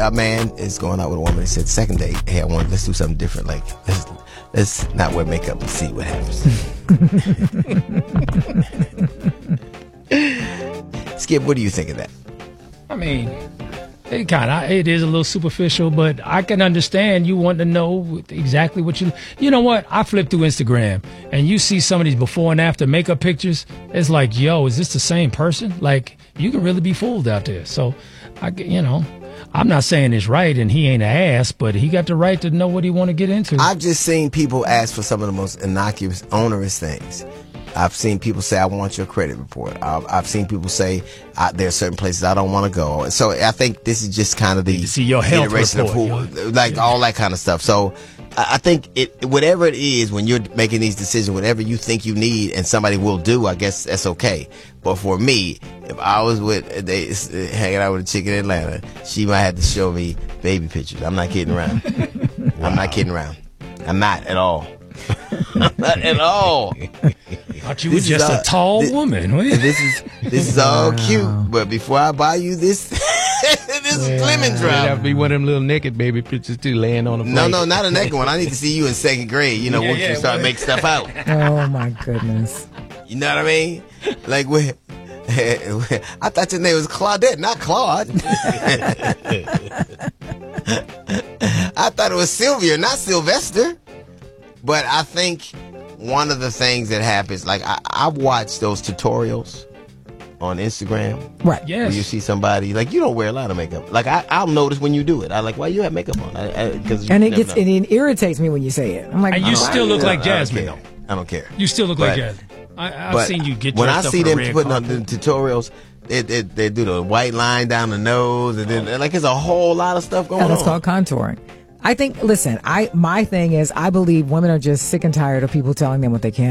A man is going out with a woman and said, second date, hey, let's do something different. Like, let's not wear makeup and see what happens. Skip, what do you think of that? I mean, it is a little superficial, but I can understand you want to know exactly what you know what? I flip through Instagram and you see some of these before and after makeup pictures. It's like, yo, is this the same person? Like, you can really be fooled out there. So, I'm not saying it's right and he ain't an ass, but he got the right to know what he want to get into. I've just seen people ask for some of the most innocuous, onerous things. I've seen people say, I want your credit report. I've seen people say, there are certain places I don't want to go. So I think this is just kind of the see your health report, all that kind of stuff. So I think whatever it is, when you're making these decisions, whatever you think you need and somebody will do, I guess that's okay. But for me, if I was hanging out with a chick in Atlanta, she might have to show me baby pictures. I'm not kidding around. Wow. I'm not kidding around. I'm not at all. Not at all. Thought you were just a tall woman. This is all cute, but before I buy you this, this is lemon drop. That would be one of them little naked baby pictures too, laying on the plate. No, not a naked one. I need to see you in second grade. Once you start making stuff out. Oh my goodness. You know what I mean? Like, I thought your name was Claudette, not Claude. I thought it was Sylvia, not Sylvester. But I think one of the things that happens, like I've watched those tutorials on Instagram. Right. Yes. Where you see somebody, like, you don't wear a lot of makeup. Like, I'll notice when you do it. I like, why you have makeup on? It irritates me when you say it. I'm like, and you still look like Jasmine. I don't care. You still look like Jasmine. I've seen you get when dressed I see up for them the putting on the tutorials, they do the white line down the nose, and then like there's a whole lot of stuff going on. That's called contouring. I think, listen, my thing is I believe women are just sick and tired of people telling them what they can